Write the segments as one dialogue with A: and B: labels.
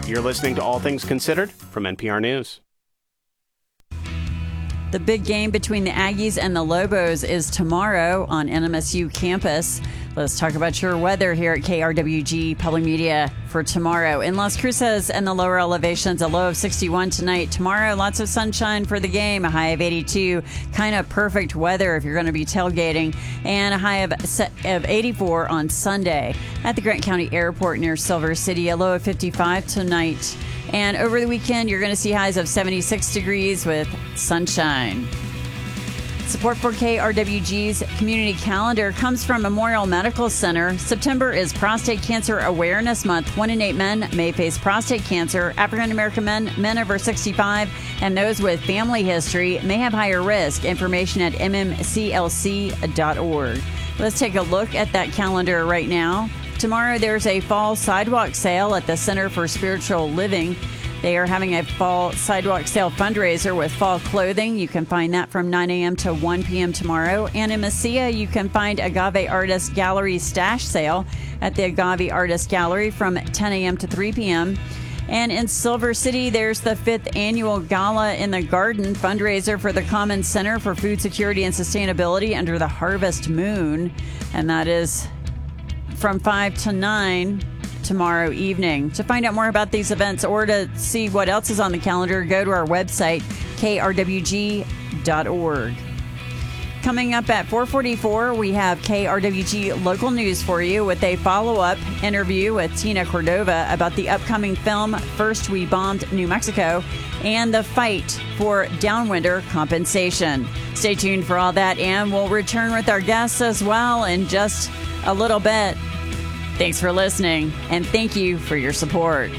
A: You're listening to All Things Considered from NPR News.
B: The big game between the Aggies and the Lobos is tomorrow on NMSU campus. Let's talk about your weather here at KRWG Public Media for tomorrow. In Las Cruces and the lower elevations, a low of 61 tonight. Tomorrow, lots of sunshine for the game, a high of 82. Kind of perfect weather if you're going to be tailgating. And a high of 84 on Sunday. At the Grant County Airport near Silver City, a low of 55 tonight. And over the weekend, you're going to see highs of 76 degrees with sunshine. Support for KRWG's community calendar comes from Memorial Medical Center. September is Prostate Cancer Awareness Month. 1 in 8 men may face prostate cancer. African American men over 65, and those with family history may have higher risk. Information at mmclc.org. Let's take a look at that calendar right now. Tomorrow, there's a fall sidewalk sale at the Center for Spiritual Living. They are having a fall sidewalk sale fundraiser with fall clothing. You can find that from 9 a.m. to 1 p.m. tomorrow. And in Mesilla, you can find Agave Artist Gallery stash sale at the Agave Artist Gallery from 10 a.m. to 3 p.m. And in Silver City, there's the 5th annual Gala in the Garden fundraiser for the Common Center for Food Security and Sustainability under the Harvest Moon. And that is from 5 to 9 tomorrow evening. To find out more about these events or to see what else is on the calendar, go to our website, krwg.org. Coming up at 4:44, we have KRWG local news for you with a follow-up interview with Tina Cordova about the upcoming film First We Bombed New Mexico and the fight for downwinder compensation. Stay tuned for all that, and we'll return with our guests as well in just a little bit. Thanks for listening, and thank you for your support.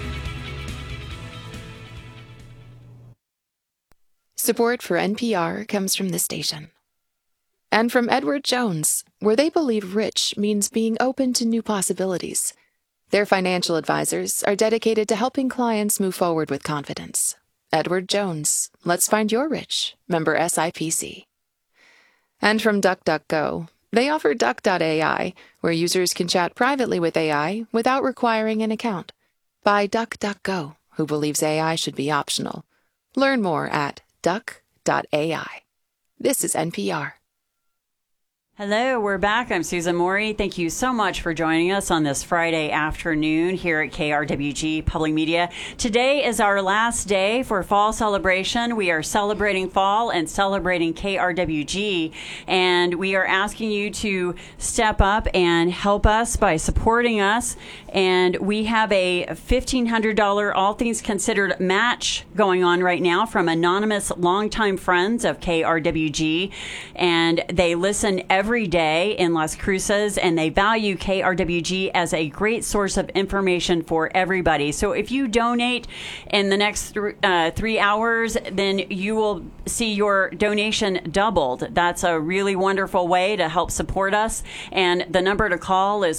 C: Support for NPR comes from the station. And from Edward Jones, where they believe rich means being open to new possibilities. Their financial advisors are dedicated to helping clients move forward with confidence. Edward Jones, let's find your rich. Member SIPC. And from DuckDuckGo, they offer Duck.ai, where users can chat privately with AI without requiring an account. By DuckDuckGo, who believes AI should be optional. Learn more at Duck.ai. This is NPR.
B: Hello, we're back. I'm Susan Morey. Thank you so much for joining us on this Friday afternoon here at KRWG Public Media. Today is our last day for fall celebration. We are celebrating fall and celebrating KRWG, and we are asking you to step up and help us by supporting us. And we have a $1,500 All Things Considered match going on right now from anonymous longtime friends of KRWG, and they listen every day in Las Cruces, and they value KRWG as a great source of information for everybody. So if you donate in the next 3 hours, then you will see your donation doubled. That's a really wonderful way to help support us. And the number to call is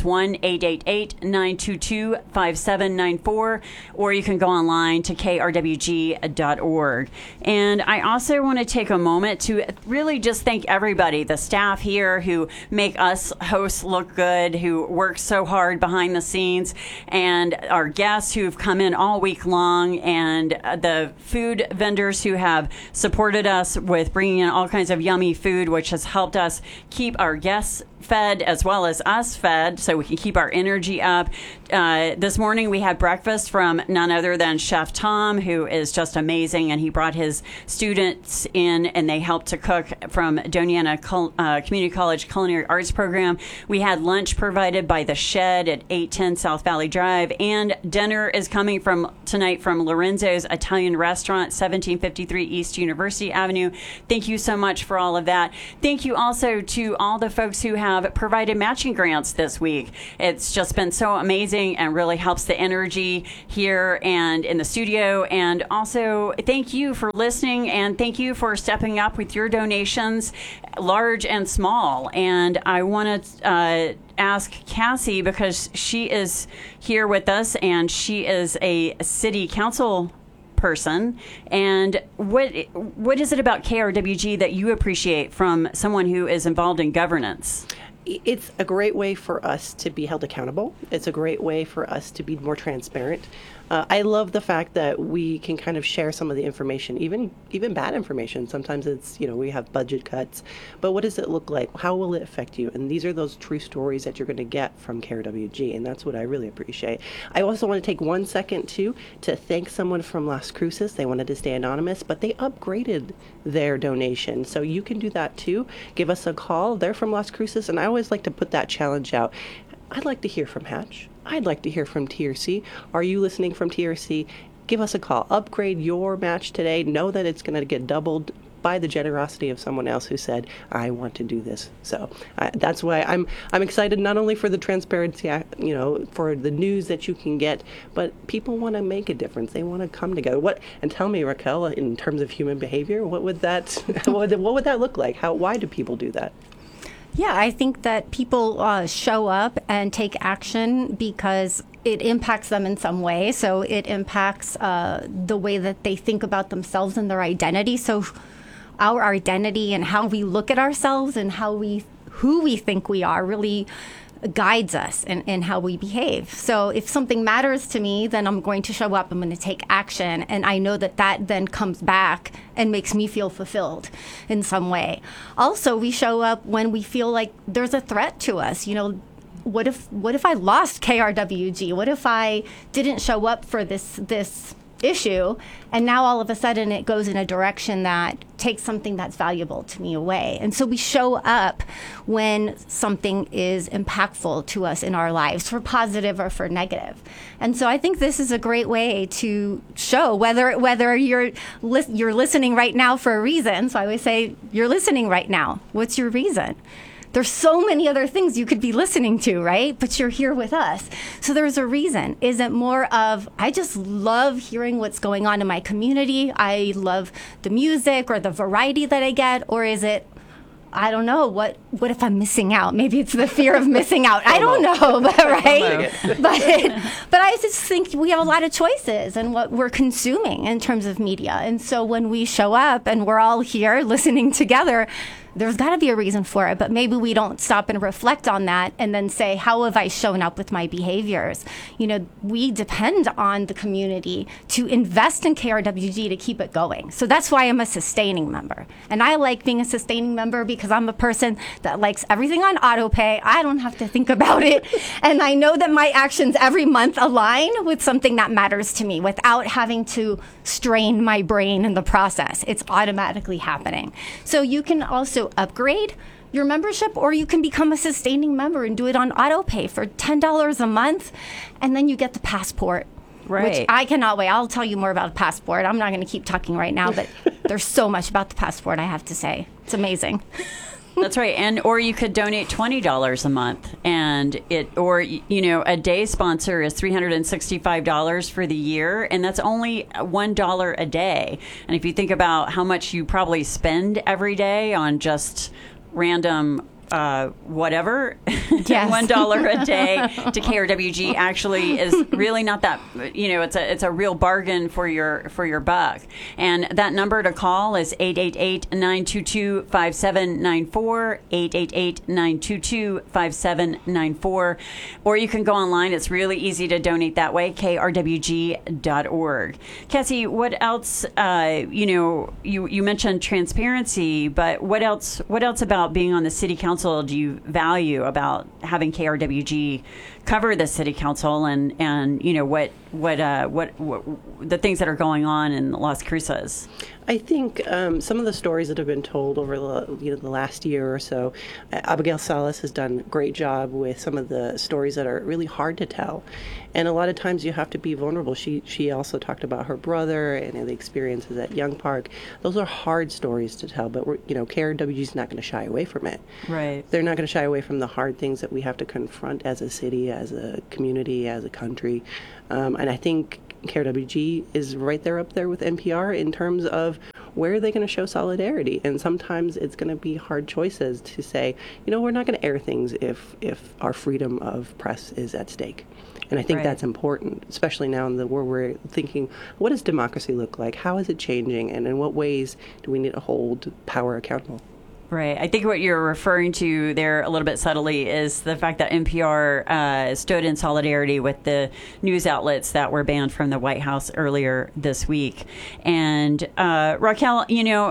B: 1-888-922-5794, or you can go online to krwg.org. And I also want to take a moment to really just thank everybody, the staff here who make us hosts look good, who work so hard behind the scenes, and our guests who've come in all week long, and the food vendors who have supported us with bringing in all kinds of yummy food, which has helped us keep our guests fed as well as us fed so we can keep our energy up. This morning we had breakfast from none other than Chef Tom, who is just amazing, and he brought his students in and they helped to cook from Doniana Community College Culinary Arts Program. We had lunch provided by The Shed at 810 South Valley Drive, and dinner is coming tonight from Lorenzo's Italian Restaurant, 1753 East University Avenue. Thank you so much for all of that. Thank you also to all the folks who have provided matching grants this week. It's just been so amazing and really helps the energy here and in the studio. And also, thank you for listening, and thank you for stepping up with your donations, large and small. And I want to ask Cassie, because she is here with us and she is a city council person, and what is it about KRWG that you appreciate from someone who is involved in governance?
D: It's a great way for us to be held accountable. It's a great way for us to be more transparent. I love the fact that we can kind of share some of the information, even bad information. Sometimes it's, we have budget cuts, but what does it look like? How will it affect you? And these are those true stories that you're going to get from KRWG, and that's what I really appreciate. I also want to take 1 second, too, to thank someone from Las Cruces. They wanted to stay anonymous, but they upgraded their donation. So you can do that, too. Give us a call. They're from Las Cruces, and I always like to put that challenge out. I'd like to hear from Hatch. I'd like to hear from TRC. Are you listening from TRC? Give us a call. Upgrade your match today. Know that it's going to get doubled by the generosity of someone else who said, I want to do this. So that's why I'm excited, not only for the transparency, for the news that you can get, but people want to make a difference. They want to come together. And tell me, Raquel, in terms of human behavior, what would that look like? Why do people do that?
E: Yeah, I think that people show up and take action because it impacts them in some way. So it impacts the way that they think about themselves and their identity. So our identity and how we look at ourselves and who we think we are really guides us in how we behave. So if something matters to me, then I'm going to show up, I'm going to take action. And I know that then comes back and makes me feel fulfilled in some way. Also, we show up when we feel like there's a threat to us. What if I lost KRWG? What if I didn't show up for this issue, and now all of a sudden it goes in a direction that takes something that's valuable to me away? And so we show up when something is impactful to us in our lives, for positive or for negative. And so I think this is a great way to show whether you're listening right now for a reason. So I always say, you're listening right now. What's your reason? There's so many other things you could be listening to, right? But you're here with us. So there's a reason. Is it more of, I just love hearing what's going on in my community. I love the music or the variety that I get. Or is it, I don't know, what if I'm missing out? Maybe it's the fear of missing out. I don't know, but right? But I just think we have a lot of choices in what we're consuming in terms of media. And so when we show up and we're all here listening together, there's got to be a reason for it, but maybe we don't stop and reflect on that and then say, how have I shown up with my behaviors? We depend on the community to invest in KRWG to keep it going. So that's why I'm a sustaining member. And I like being a sustaining member because I'm a person that likes everything on auto pay. I don't have to think about it. And I know that my actions every month align with something that matters to me without having to strain my brain in the process. It's automatically happening. So you can also upgrade your membership, or you can become a sustaining member and do it on auto pay for $10 a month, and then you get the passport.
B: Right.
E: Which I cannot wait. I'll tell you more about the passport. I'm not going to keep talking right now, but there's so much about the passport, I have to say. It's amazing.
B: That's right. Or you could donate $20 a month, or a day sponsor is $365 for the year, and that's only $1 a day. And if you think about how much you probably spend every day on just random whatever,
E: yes.
B: $1 a day to KRWG actually is really not that, it's a real bargain for your buck. And that number to call is 888-922-5794, 888-922-5794, or you can go online. It's really easy to donate that way, krwg.org. Cassie, what else, you mentioned transparency, but what else about being on the city council do you value about having KRWG cover the city council and what the things that are going on in Las Cruces?
D: I think some of the stories that have been told over the last year or so, Abigail Salas has done a great job with some of the stories that are really hard to tell. And a lot of times you have to be vulnerable. She also talked about her brother and the experiences at Young Park. Those are hard stories to tell, but KRWG is not going to shy away from it.
B: Right.
D: They're not going to shy away from the hard things that we have to confront as a city, as a community, as a country. And I think KRWG is right there up there with NPR in terms of where are they going to show solidarity. And sometimes it's going to be hard choices to say, we're not going to air things if our freedom of press is at stake. And I think that's important, especially now in the world we're thinking, what does democracy look like? How is it changing? And in what ways do we need to hold power accountable?
B: Right. I think what you're referring to there a little bit subtly is the fact that NPR stood in solidarity with the news outlets that were banned from the White House earlier this week. And Raquel, you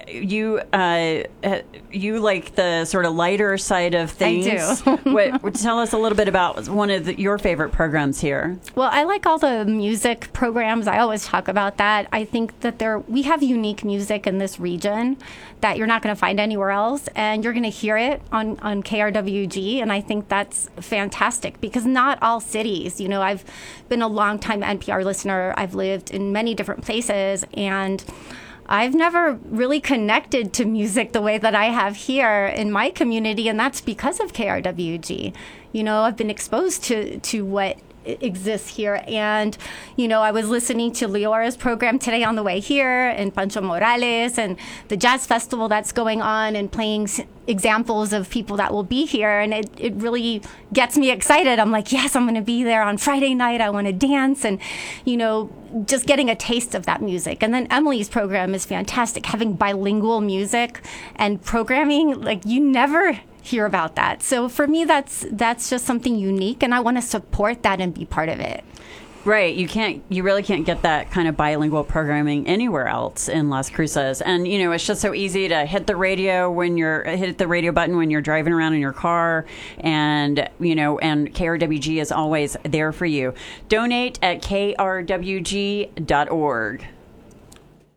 B: like the sort of lighter side of things.
E: I do.
B: Tell us a little bit about one of your favorite programs here.
E: Well, I like all the music programs. I always talk about that. I think that we have unique music in this region that you're not going to find anywhere else, and you're going to hear it on KRWG, and I think that's fantastic because not all cities, I've been a longtime NPR listener. I've lived in many different places, and I've never really connected to music the way that I have here in my community, and that's because of KRWG. I've been exposed to what exists here. And, I was listening to Leora's program today on the way here, and Pancho Morales, and the jazz festival that's going on, and playing examples of people that will be here. And it really gets me excited. I'm like, yes, I'm going to be there on Friday night. I want to dance. And, just getting a taste of that music. And then Emily's program is fantastic, having bilingual music and programming. Like, you never hear about that. So for me, that's just something unique, and I want to support that and be part of it.
B: Right. You really can't get that kind of bilingual programming anywhere else in Las Cruces. And, it's just so easy to hit the radio button when you're driving around in your car. And, and KRWG is always there for you. Donate at krwg.org.